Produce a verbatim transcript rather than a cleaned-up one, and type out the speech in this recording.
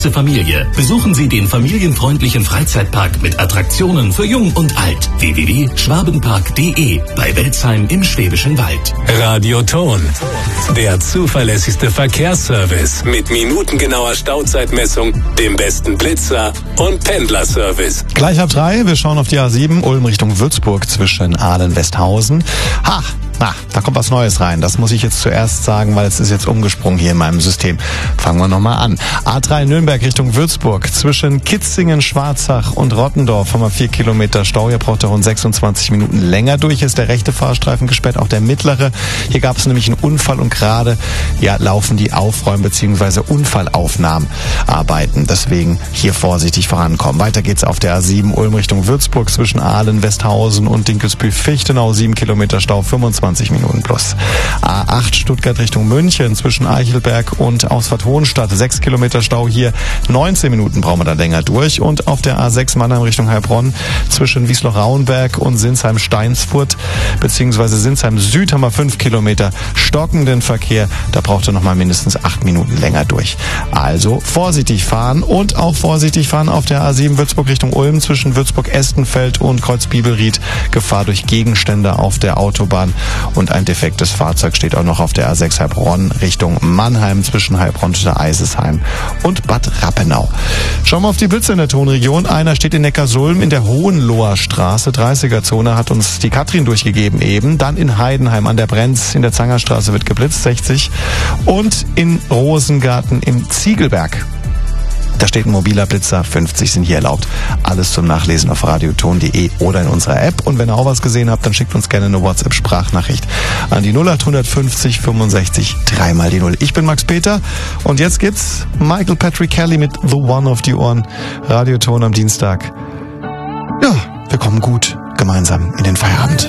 Familie. Besuchen Sie den familienfreundlichen Freizeitpark mit Attraktionen für Jung und Alt. w w w punkt schwabenpark punkt de bei Welzheim im Schwäbischen Wald. Radio Ton, der zuverlässigste Verkehrsservice mit minutengenauer Stauzeitmessung, dem besten Blitzer und Pendlerservice. Gleich ab drei, wir schauen auf die A sieben, Ulm Richtung Würzburg zwischen Ahlen-Westhausen. Ha! Na, da kommt was Neues rein. Das muss ich jetzt zuerst sagen, weil es ist jetzt umgesprungen hier in meinem System. Fangen wir nochmal an. A drei Nürnberg Richtung Würzburg. Zwischen Kitzingen, Schwarzach und Rottendorf haben wir vier Kilometer Stau. Hier braucht er rund sechsundzwanzig Minuten länger durch. Ist der rechte Fahrstreifen gesperrt, auch der mittlere. Hier gab es nämlich einen Unfall und gerade ja, laufen die Aufräumen- bzw. Unfallaufnahmenarbeiten. Deswegen hier vorsichtig vorankommen. Weiter geht's auf der A sieben Ulm Richtung Würzburg zwischen Ahlen, Westhausen und Dinkelsbühl-Fichtenau. sieben Kilometer Stau, fünfundzwanzig Minuten plus. A acht Stuttgart Richtung München zwischen Eichelberg und Ausfahrt-Hohenstadt. sechs Kilometer Stau hier. neunzehn Minuten brauchen wir da länger durch. Und auf der A sechs Mannheim Richtung Heilbronn zwischen Wiesloch-Rauenberg und Sinsheim-Steinsfurt beziehungsweise Sinsheim-Süd haben wir fünf Kilometer stockenden Verkehr. Da braucht er noch mal mindestens acht Minuten länger durch. Also vorsichtig fahren und auch vorsichtig fahren auf der A sieben Würzburg Richtung Ulm zwischen Würzburg-Estenfeld und Kreuzbibelried. Gefahr durch Gegenstände auf der Autobahn. Und ein defektes Fahrzeug steht auch noch auf der A sechs Heilbronn Richtung Mannheim zwischen Heilbronn und Eisesheim und Bad Rappenau. Schauen wir auf die Blitze in der Tonregion. Einer steht in Neckarsulm in der Hohenloher Straße, dreißiger Zone, hat uns die Katrin durchgegeben eben. Dann in Heidenheim an der Brenz in der Zangerstraße wird geblitzt, sechzig. Und in Rosengarten im Ziegelberg. Da steht ein mobiler Blitzer, fünfzig sind hier erlaubt. Alles zum Nachlesen auf radioton punkt de oder in unserer App. Und wenn ihr auch was gesehen habt, dann schickt uns gerne eine WhatsApp-Sprachnachricht an die null acht fünfzig fünfundsechzig drei mal die null. Ich bin Max Peter und jetzt gibt's Michael Patrick Kelly mit The One auf die Ohren. Radioton am Dienstag. Ja, wir kommen gut gemeinsam in den Feierabend.